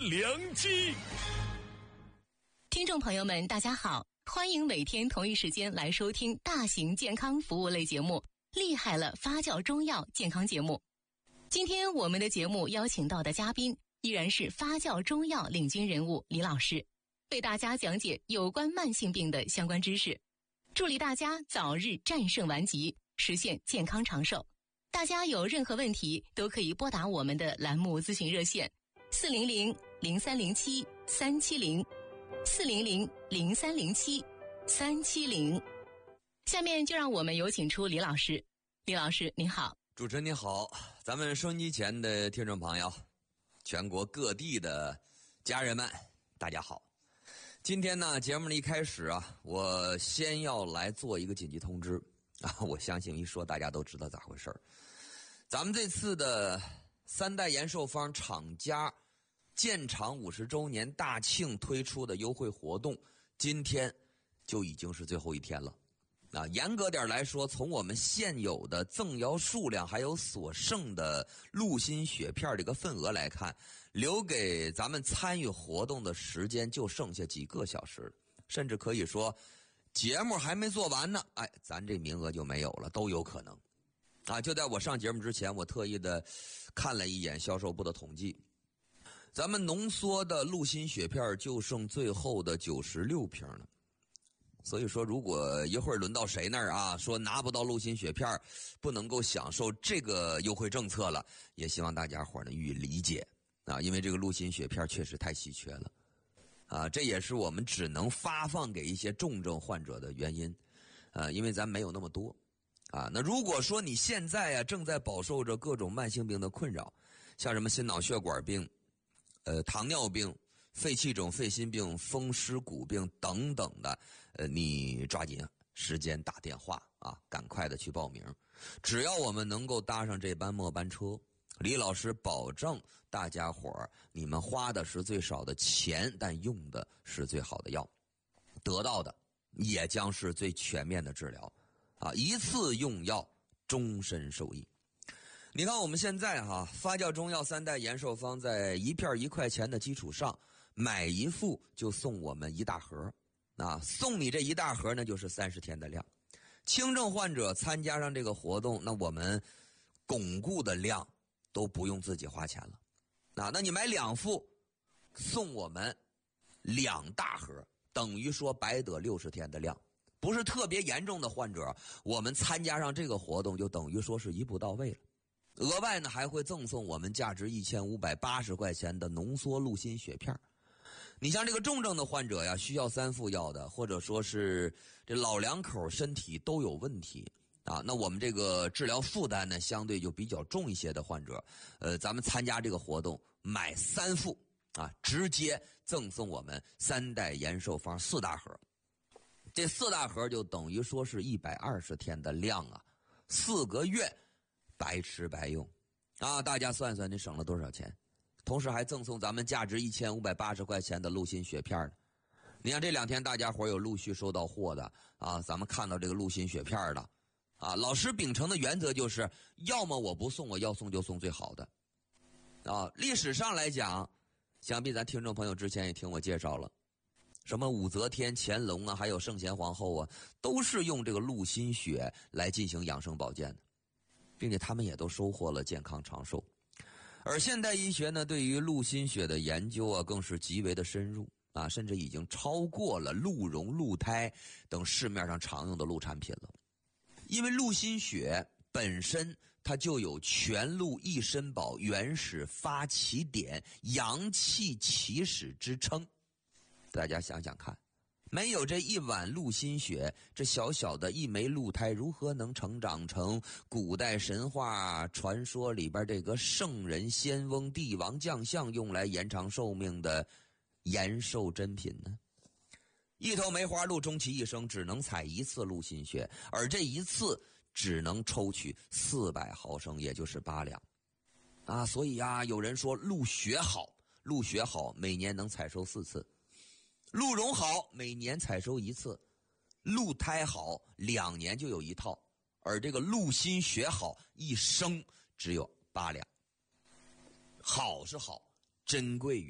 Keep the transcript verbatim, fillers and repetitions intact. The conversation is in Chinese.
良机。 听众朋友们，大家好，欢迎每天同一时间来收听大型健康服务类节目《厉害了发酵中药健康节目》。今天我们的节目邀请到的嘉宾依然是发酵中药领军人物李老师，为大家讲解有关慢性病的相关知识，助力大家早日战胜顽疾，实现健康长寿。大家有任何问题都可以拨打我们的栏目咨询热线四零零零三零七三七零四零零零三零七三七零。下面就让我们有请出李老师。李老师您好。 主持人您好，咱们收音机前的听众朋友，全国各地的家人们，大家好。今天呢，节目的一开始啊，我先要来做一个紧急通知啊，我相信一说大家都知道咋回事儿。咱们这次的三代延寿方厂家建厂五十周年大庆推出的优惠活动，今天就已经是最后一天了。啊，严格点来说，从我们现有的赠药数量还有所剩的鹿心血片这个份额来看，留给咱们参与活动的时间就剩下几个小时了，甚至可以说节目还没做完呢，哎，咱这名额就没有了，都有可能。啊，就在我上节目之前，我特意的看了一眼销售部的统计，咱们浓缩的鹿心血片就剩最后的九十六瓶了。所以说，如果一会儿轮到谁那儿啊，说拿不到鹿心血片，不能够享受这个优惠政策了，也希望大家伙呢予以理解啊，因为这个鹿心血片确实太稀缺了啊，这也是我们只能发放给一些重症患者的原因啊，因为咱没有那么多啊。那如果说你现在啊正在饱受着各种慢性病的困扰，像什么心脑血管病、呃糖尿病、肺气肿、肺心病、风湿骨病等等的，呃，你抓紧时间打电话啊，赶快的去报名。只要我们能够搭上这班末班车，李老师保证大家伙儿，你们花的是最少的钱，但用的是最好的药，得到的也将是最全面的治疗啊！一次用药，终身受益。你看我们现在哈、啊，发酵中药三代延寿方在一片一块钱的基础上，买一副就送我们一大盒，啊，送你这一大盒呢就是三十天的量。轻症患者参加上这个活动，那我们巩固的量都不用自己花钱了，啊，那你买两副，送我们两大盒，等于说白得六十天的量。不是特别严重的患者，我们参加上这个活动就等于说是一步到位了。额外呢还会赠送我们价值一千五百八十块钱的浓缩鹿心血片。你像这个重症的患者呀，需要三副药的，或者说是这老两口身体都有问题啊，那我们这个治疗负担呢相对就比较重一些的患者，呃，咱们参加这个活动买三副啊，直接赠送我们三代延寿方四大盒。这四大盒就等于说是一百二十天的量啊，四个月白吃白用啊！大家算算你省了多少钱？同时还赠送咱们价值一千五百八十块钱的鹿心血片呢。你看这两天大家伙有陆续收到货的啊，咱们看到这个鹿心血片的啊，老师秉承的原则就是，要么我不送，我要送就送最好的啊。历史上来讲，想必咱听众朋友之前也听我介绍了，什么武则天、乾隆啊，还有圣贤皇后啊，都是用这个鹿心血来进行养生保健的，并且他们也都收获了健康长寿。而现代医学呢，对于鹿心血的研究啊，更是极为的深入啊，甚至已经超过了鹿茸、鹿胎等市面上常用的鹿产品了。因为鹿心血本身它就有全鹿一身宝、原始发起点、阳气起始之称。大家想想看，没有这一碗鹿心血，这小小的一枚鹿胎如何能成长成古代神话传说里边这个圣人仙翁帝王将相用来延长寿命的延寿珍品呢？一头梅花鹿终其一生只能采一次鹿心血，而这一次只能抽取四百毫升，也就是八两啊！所以啊，有人说鹿血好，鹿血好，每年能采收四次；鹿茸好，每年采收一次；鹿胎好，两年就有一套；而这个鹿心血好，一生只有八两。好是好，珍贵于